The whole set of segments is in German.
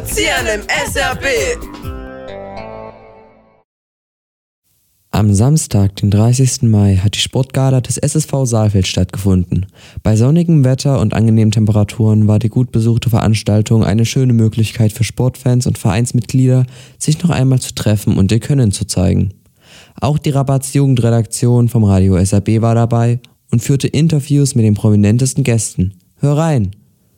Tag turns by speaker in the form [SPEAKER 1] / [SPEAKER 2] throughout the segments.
[SPEAKER 1] Ziehen im SRB.
[SPEAKER 2] Am Samstag, den 30. Mai, hat die Sportgala des SSV Saalfeld stattgefunden. Bei sonnigem Wetter und angenehmen Temperaturen war die gut besuchte Veranstaltung eine schöne Möglichkeit für Sportfans und Vereinsmitglieder, sich noch einmal zu treffen und ihr Können zu zeigen. Auch die Rabatz Jugendredaktion vom Radio SRB war dabei und führte Interviews mit den prominentesten Gästen. Hör rein!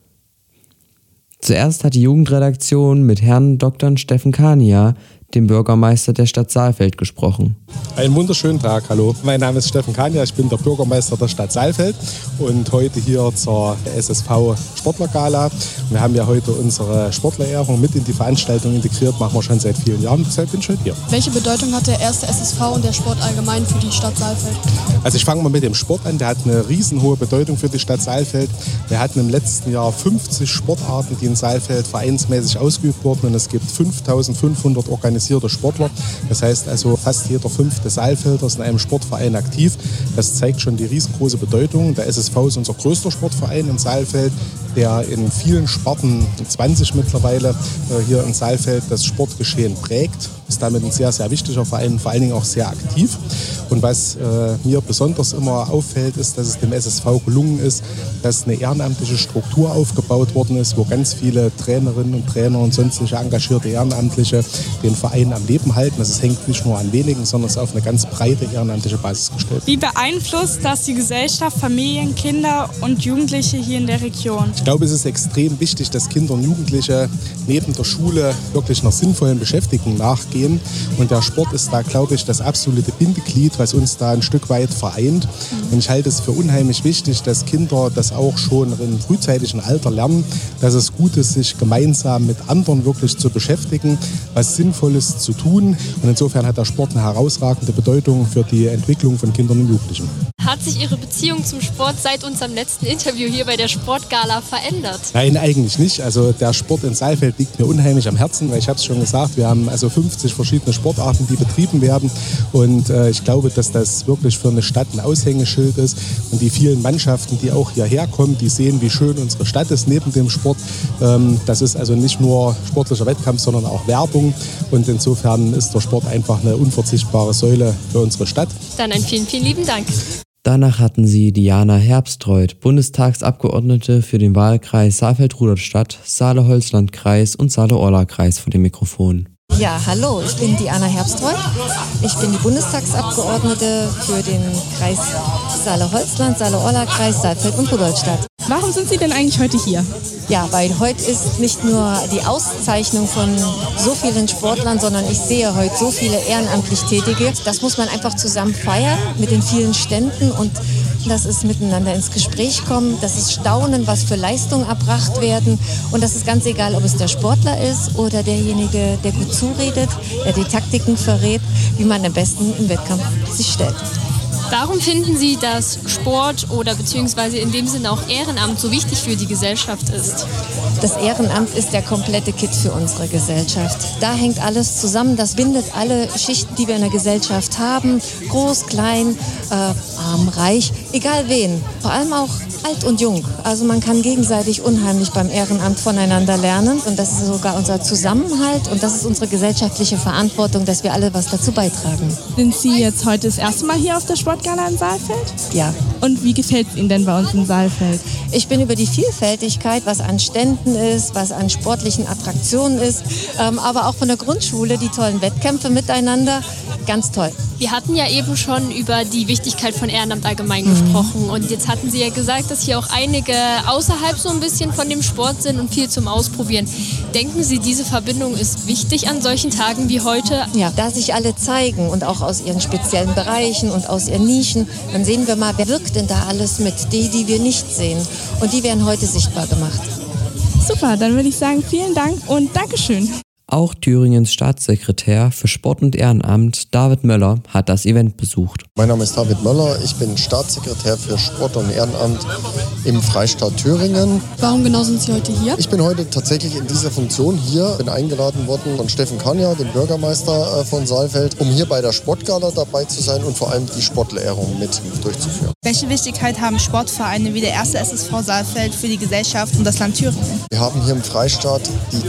[SPEAKER 2] Zuerst hat die Jugendredaktion mit Herrn Dr. Steffen Kania, dem Bürgermeister der Stadt Saalfeld, gesprochen.
[SPEAKER 3] Einen wunderschönen Tag, hallo. Mein Name ist Steffen Kania, ich bin der Bürgermeister der Stadt Saalfeld und heute hier zur SSV Sportlergala. Wir haben ja heute unsere Sportlerehrung mit in die Veranstaltung integriert, machen wir schon seit vielen Jahren, deshalb bin ich heute hier.
[SPEAKER 4] Welche Bedeutung hat der erste SSV und der Sport allgemein für die Stadt Saalfeld?
[SPEAKER 3] Also ich fange mal mit dem Sport an, der hat eine riesenhohe Bedeutung für die Stadt Saalfeld. Wir hatten im letzten Jahr 50 Sportarten, die in Saalfeld vereinsmäßig ausgeübt wurden und es gibt 5.500 organisierte Sportler. Das heißt also, fast jeder 5. Saalfelder ist in einem Sportverein aktiv. Das zeigt schon die riesengroße Bedeutung. Der SSV ist unser größter Sportverein in Saalfeld, der in vielen Sparten, 20 mittlerweile, hier in Saalfeld das Sportgeschehen prägt. Ist damit ein sehr, sehr wichtiger Verein, vor allen Dingen auch sehr aktiv. Und was mir besonders immer auffällt, ist, dass es dem SSV gelungen ist, dass eine ehrenamtliche Struktur aufgebaut worden ist, wo ganz viele Trainerinnen und Trainer und sonstige engagierte Ehrenamtliche den Verein am Leben halten. Also es hängt nicht nur an wenigen, sondern es ist auf eine ganz breite ehrenamtliche Basis gestellt.
[SPEAKER 5] Wie beeinflusst das die Gesellschaft, Familien, Kinder und Jugendliche hier in der Region?
[SPEAKER 3] Ich glaube, es ist extrem wichtig, dass Kinder und Jugendliche neben der Schule wirklich einer sinnvollen Beschäftigung nachgehen. Und der Sport ist da, glaube ich, das absolute Bindeglied, was uns da ein Stück weit vereint. Und ich halte es für unheimlich wichtig, dass Kinder das auch schon im frühzeitigen Alter lernen, dass es gut ist, sich gemeinsam mit anderen wirklich zu beschäftigen, was Sinnvolles zu tun. Und insofern hat der Sport eine herausragende Bedeutung für die Entwicklung von Kindern und Jugendlichen.
[SPEAKER 6] Hat sich Ihre Beziehung zum Sport seit unserem letzten Interview hier bei der Sportgala verändert?
[SPEAKER 3] Nein, eigentlich nicht. Also der Sport in Saalfeld liegt mir unheimlich am Herzen, weil ich habe es schon gesagt, wir haben also 50 verschiedene Sportarten, die betrieben werden. Und ich glaube, dass das wirklich für eine Stadt ein Aushängeschild ist. Und die vielen Mannschaften, die auch hierher kommen, die sehen, wie schön unsere Stadt ist neben dem Sport. Das ist also nicht nur sportlicher Wettkampf, sondern auch Werbung. Und insofern ist der Sport einfach eine unverzichtbare Säule für unsere Stadt.
[SPEAKER 6] Dann einen vielen, vielen lieben Dank.
[SPEAKER 2] Danach hatten sie Diana Herbstreuth, Bundestagsabgeordnete für den Wahlkreis Saalfeld-Rudolstadt, Saale-Holzland-Kreis und Saale-Orla-Kreis vor dem Mikrofon.
[SPEAKER 7] Ja, hallo, ich bin Diana Herbstreuth. Ich bin die Bundestagsabgeordnete für den Kreis Saale-Holzland, Saale-Orla-Kreis, Saalfeld und Rudolstadt.
[SPEAKER 5] Warum sind Sie denn eigentlich heute hier?
[SPEAKER 7] Ja, weil heute ist nicht nur die Auszeichnung von so vielen Sportlern, sondern ich sehe heute so viele ehrenamtlich Tätige. Das muss man einfach zusammen feiern mit den vielen Ständen und das ist miteinander ins Gespräch kommen, das ist Staunen, was für Leistungen erbracht werden und das ist ganz egal, ob es der Sportler ist oder derjenige, der gut zuredet, der die Taktiken verrät, wie man am besten im Wettkampf sich stellt.
[SPEAKER 6] Warum finden Sie, dass Sport oder beziehungsweise in dem Sinne auch Ehrenamt so wichtig für die Gesellschaft ist?
[SPEAKER 7] Das Ehrenamt ist der komplette Kit für unsere Gesellschaft. Da hängt alles zusammen, das bindet alle Schichten, die wir in der Gesellschaft haben, groß, klein, arm, reich, egal wen, vor allem auch alt und jung. Also man kann gegenseitig unheimlich beim Ehrenamt voneinander lernen und das ist sogar unser Zusammenhalt und das ist unsere gesellschaftliche Verantwortung, dass wir alle was dazu beitragen.
[SPEAKER 5] Sind Sie jetzt heute das erste Mal hier auf der Sportgala in Saalfeld?
[SPEAKER 7] Ja.
[SPEAKER 5] Und wie gefällt es Ihnen denn bei uns in Saalfeld?
[SPEAKER 7] Ich bin über die Vielfältigkeit, was an Ständen ist, was an sportlichen Attraktionen ist, aber auch von der Grundschule, die tollen Wettkämpfe miteinander, ganz toll.
[SPEAKER 6] Wir hatten ja eben schon über die Wichtigkeit von Ehrenamt allgemein gesprochen und jetzt hatten Sie ja gesagt, dass hier auch einige außerhalb so ein bisschen von dem Sport sind und viel zum Ausprobieren. Denken Sie, diese Verbindung ist wichtig an solchen Tagen wie heute?
[SPEAKER 7] Ja, da sich alle zeigen und auch aus ihren speziellen Bereichen und aus ihren Nischen, dann sehen wir mal, wer wirkt denn da alles mit, die wir nicht sehen. Und die werden heute sichtbar gemacht.
[SPEAKER 5] Super, dann würde ich sagen, vielen Dank und Dankeschön.
[SPEAKER 2] Auch Thüringens Staatssekretär für Sport und Ehrenamt, David Möller, hat das Event besucht.
[SPEAKER 8] Mein Name ist David Möller, ich bin Staatssekretär für Sport und Ehrenamt im Freistaat Thüringen.
[SPEAKER 4] Warum genau sind Sie heute hier?
[SPEAKER 8] Ich bin heute tatsächlich in dieser Funktion hier, bin eingeladen worden von Steffen Kania, dem Bürgermeister von Saalfeld, um hier bei der Sportgala dabei zu sein und vor allem die Sportlerehrung mit durchzuführen.
[SPEAKER 9] Welche Wichtigkeit haben Sportvereine wie der erste SSV Saalfeld für die Gesellschaft und das Land Thüringen?
[SPEAKER 8] Wir haben hier im Freistaat die